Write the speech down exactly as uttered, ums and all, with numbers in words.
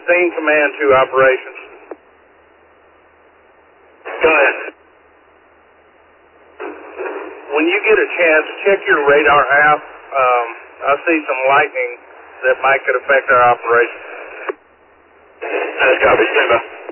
Scene Command to operations. Go ahead. When you get a chance, check your radar app. Um, I see some lightning that might could affect our operation. That's copy. Stand by.